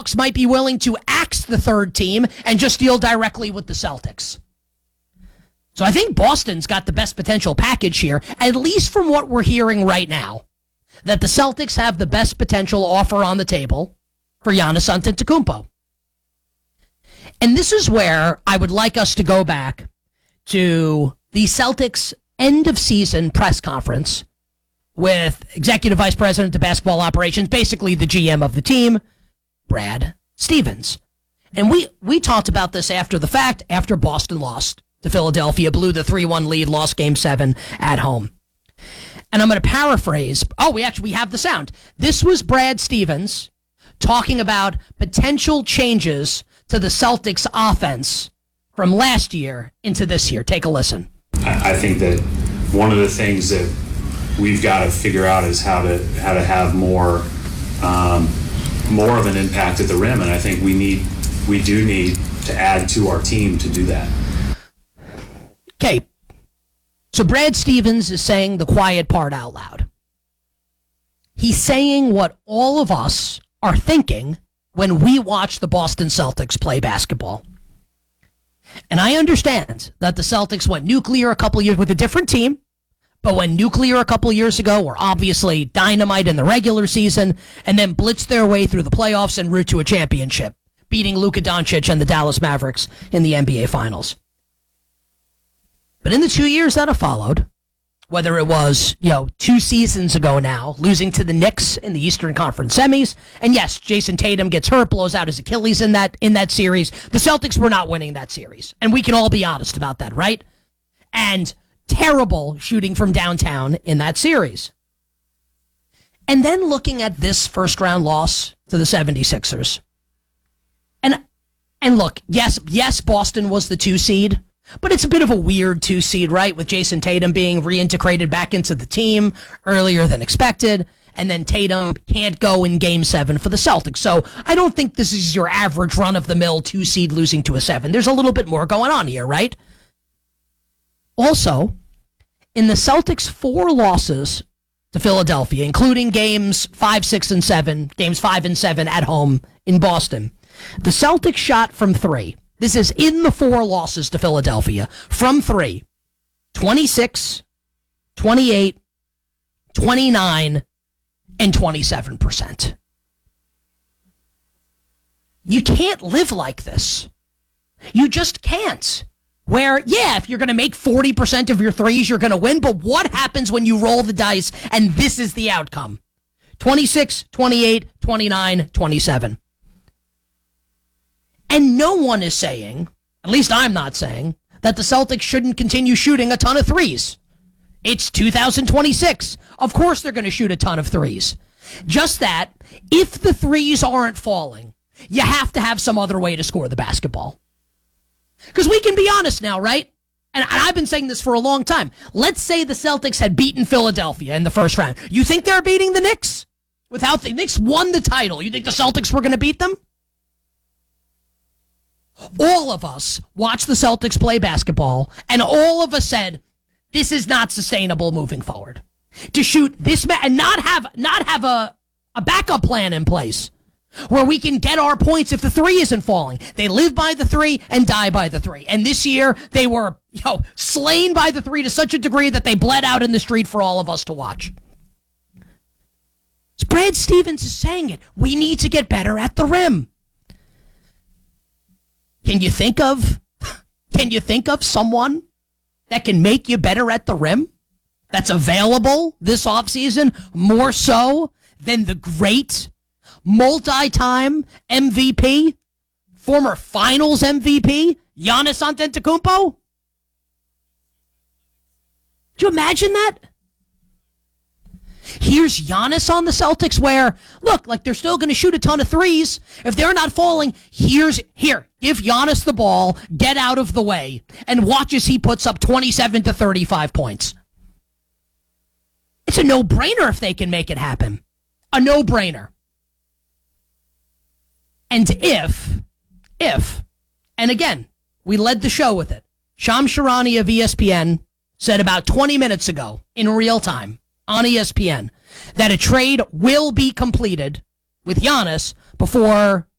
Hawks might be willing to axe the third team and just deal directly with the Celtics. So I think Boston's got the best potential package here, at least from what we're hearing right now, that the Celtics have the best potential offer on the table for Giannis Antetokounmpo. And this is where I would like us to go back to the Celtics end-of-season press conference with Executive Vice President of Basketball Operations, basically the GM of the team, Brad Stevens. And we talked about this after the fact, after Boston lost to Philadelphia, blew the 3-1 lead, lost Game 7 at home. And I'm going to paraphrase. Oh, we have the sound. This was Brad Stevens talking about potential changes to the Celtics offense from last year into this year. Take a listen. I think that one of the things that we've got to figure out is how to have more of an impact at the rim, and I think we do need to add to our team to do that. Okay, so Brad Stevens is saying the quiet part out loud. He's saying what all of us are thinking when we watch the Boston Celtics play basketball. And I understand that the Celtics went nuclear a couple years with a different team, but went nuclear a couple years ago, were obviously dynamite in the regular season, and then blitzed their way through the playoffs en route to a championship, beating Luka Doncic and the Dallas Mavericks in the NBA Finals. But in the 2 years that have followed, whether it was, 2 seasons ago now, losing to the Knicks in the Eastern Conference semis, and yes, Jason Tatum gets hurt, blows out his Achilles in that series. The Celtics were not winning that series, and we can all be honest about that, right? And terrible shooting from downtown in that series. And then looking at this first-round loss to the 76ers. And look, yes, Boston was the 2 seed, but it's a bit of a weird 2 seed, right? With Jason Tatum being reintegrated back into the team earlier than expected, and then Tatum can't go in Game 7 for the Celtics. So I don't think this is your average run-of-the-mill 2 seed losing to a 7. There's a little bit more going on here, right? Also, in the Celtics' 4 losses to Philadelphia, including Games 5, 6, and 7, Games 5 and 7 at home in Boston, the Celtics shot from 3. This is in the 4 losses to Philadelphia. From 3, 26, 28, 29, and 27%. You can't live like this. You just can't. Where, if you're going to make 40% of your threes, you're going to win. But what happens when you roll the dice and this is the outcome? 26, 28, 29, 27. And no one is saying, at least I'm not saying, that the Celtics shouldn't continue shooting a ton of threes. It's 2026. Of course they're going to shoot a ton of threes. Just that, if the threes aren't falling, you have to have some other way to score the basketball. Because we can be honest now, right? And I've been saying this for a long time. Let's say the Celtics had beaten Philadelphia in the first round. You think they're beating the Knicks? Without the Knicks won the title, you think the Celtics were going to beat them? All of us watched the Celtics play basketball, and all of us said, this is not sustainable moving forward. To shoot this and not have a backup plan in place where we can get our points if the 3 isn't falling. They live by the 3 and die by the 3. And this year, they were slain by the 3 to such a degree that they bled out in the street for all of us to watch. Brad Stevens is saying it. We need to get better at the rim. Can you think of someone that can make you better at the rim? That's available this offseason more so than the great multi-time MVP, former finals MVP, Giannis Antetokounmpo? Could you imagine that? Here's Giannis on the Celtics where, look, like they're still going to shoot a ton of threes. If they're not falling, here, give Giannis the ball, get out of the way, and watch as he puts up 27 to 35 points. It's a no-brainer if they can make it happen. A no-brainer. And if, and again, we led the show with it, Shams Charania of ESPN said about 20 minutes ago in real time on ESPN that a trade will be completed with Giannis before